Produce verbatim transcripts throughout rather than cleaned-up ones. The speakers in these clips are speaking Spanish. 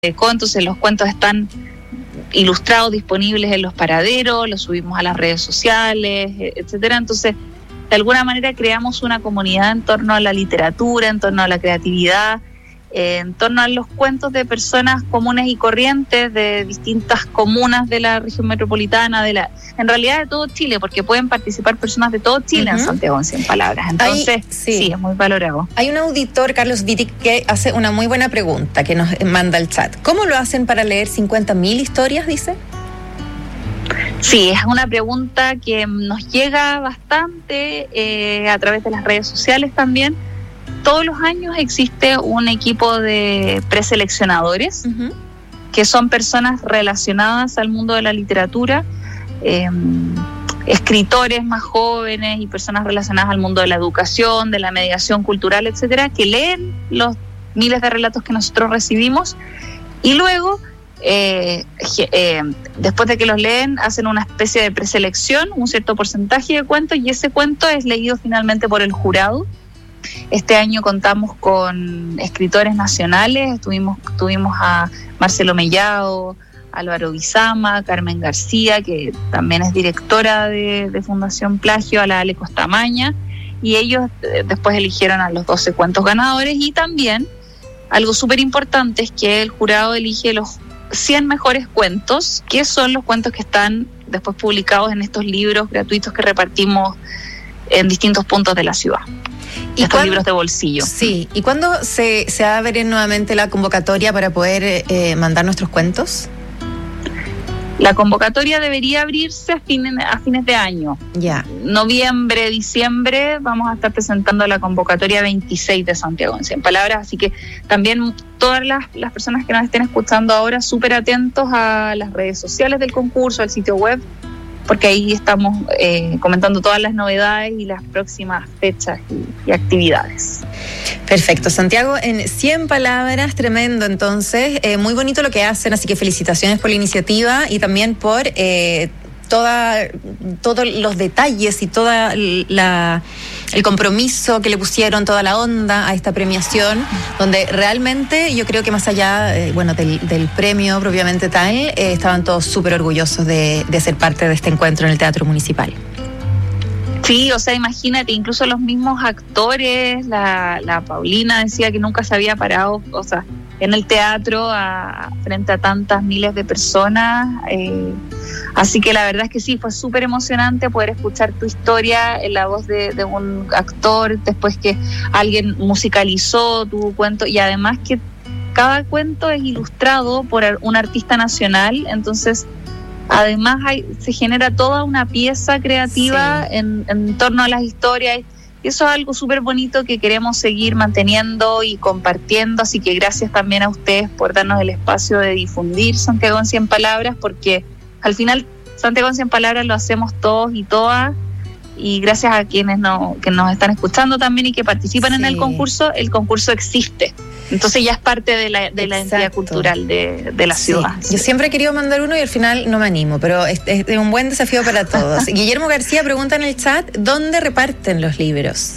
Entonces los cuentos están ilustrados, disponibles en los paraderos, los subimos a las redes sociales, etcétera. Entonces, de alguna manera creamos una comunidad en torno a la literatura, en torno a la creatividad, eh, en torno a los cuentos de personas comunes y corrientes de distintas comunas de la región metropolitana, de la, en realidad de todo Chile, porque pueden participar personas de todo Chile uh-huh. en Santiago en cien palabras. Entonces, Ahí, sí. sí, es muy valorado. Hay un auditor, Carlos Wittig, que hace una muy buena pregunta que nos manda al chat. ¿Cómo lo hacen para leer cincuenta mil historias, dice? Sí, es una pregunta que nos llega bastante eh, a través de las redes sociales también. Todos los años existe un equipo de preseleccionadores uh-huh. que son personas relacionadas al mundo de la literatura, eh, escritores más jóvenes y personas relacionadas al mundo de la educación, de la mediación cultural, etcétera, que leen los miles de relatos que nosotros recibimos y luego Eh, eh, después de que los leen hacen una especie de preselección, un cierto porcentaje de cuentos, y ese cuento es leído finalmente por el jurado. Este año contamos con escritores nacionales, tuvimos, tuvimos a Marcelo Mellado, Álvaro Bizama, Carmen García, que también es directora de, de Fundación Plagio, a la Ale Costamaña, y ellos eh, después eligieron a los doce cuentos ganadores. Y también algo súper importante es que el jurado elige los cien mejores cuentos, que son los cuentos que están después publicados en estos libros gratuitos que repartimos en distintos puntos de la ciudad. ¿Y estos libros de bolsillo? Sí. ¿Y cuándo se, se abre nuevamente la convocatoria para poder eh, mandar nuestros cuentos? La convocatoria debería abrirse a fines, a fines de año. Ya. Noviembre, diciembre, vamos a estar presentando la convocatoria veintiséis de Santiago en cien palabras, así que también todas las, las personas que nos estén escuchando ahora, súper atentos a las redes sociales del concurso, al sitio web, porque ahí estamos eh, comentando todas las novedades y las próximas fechas y, y actividades. Perfecto, Santiago en cien palabras, tremendo entonces, eh, muy bonito lo que hacen, así que felicitaciones por la iniciativa y también por eh, toda, todos los detalles y toda la el compromiso que le pusieron, toda la onda a esta premiación, donde realmente yo creo que más allá eh, bueno, del, del premio propiamente tal, eh, estaban todos súper orgullosos de, de ser parte de este encuentro en el Teatro Municipal. Sí, o sea, imagínate, incluso los mismos actores, la, la Paulina decía que nunca se había parado, o sea, en el teatro a, frente a tantas miles de personas, eh, así que la verdad es que sí, fue súper emocionante poder escuchar tu historia en la voz de, de un actor, después que alguien musicalizó tu cuento, y además que cada cuento es ilustrado por un artista nacional, entonces además hay, se genera toda una pieza creativa sí. en, en torno a las historias. Y eso es algo súper bonito que queremos seguir manteniendo y compartiendo, así que gracias también a ustedes por darnos el espacio de difundir Santiago en cien palabras, porque al final Santiago en cien palabras lo hacemos todos y todas, y gracias a quienes no, que nos están escuchando también y que participan sí. en el concurso, el concurso existe. Entonces ya es parte de la, de la identidad cultural de, de la sí. ciudad. Yo siempre he querido mandar uno y al final no me animo, pero es, es un buen desafío para todos. Guillermo García pregunta en el chat, ¿dónde reparten los libros?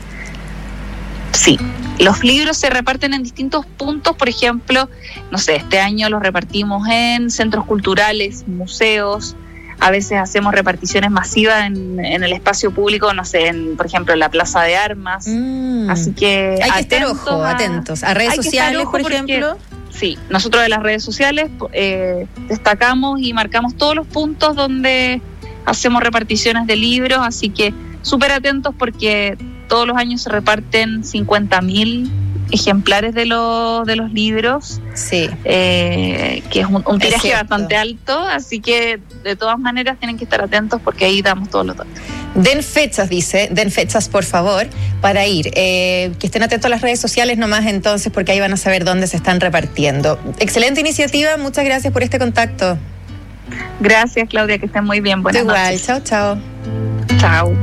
Sí, los libros se reparten en distintos puntos, por ejemplo, no sé, este año los repartimos en centros culturales, museos, a veces hacemos reparticiones masivas en, en el espacio público, no sé, en, por ejemplo, en la Plaza de Armas. Mm. Así que hay que estar ojo, a, atentos. A redes sociales, por ejemplo. Porque, sí, nosotros de las redes sociales eh, destacamos y marcamos todos los puntos donde hacemos reparticiones de libros, así que súper atentos porque todos los años se reparten cincuenta mil ejemplares de los de los libros, sí, eh, que es un, un tiraje bastante alto, así que de todas maneras tienen que estar atentos porque ahí damos todos los datos. Den fechas, dice, den fechas por favor para ir, eh, que estén atentos a las redes sociales nomás entonces, porque ahí van a saber dónde se están repartiendo. Excelente iniciativa, muchas gracias por este contacto. Gracias, Claudia, que estén muy bien, buenas Igual, noches. chao, chao. Chao.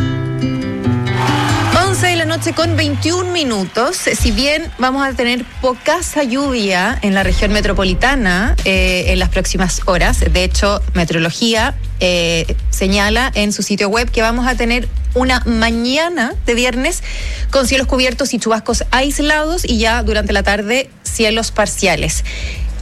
once de la noche con veintiún minutos. Si bien vamos a tener pocasa lluvia en la región metropolitana eh, en las próximas horas, de hecho, Meteorología eh, señala en su sitio web que vamos a tener una mañana de viernes con cielos cubiertos y chubascos aislados y ya durante la tarde cielos parciales.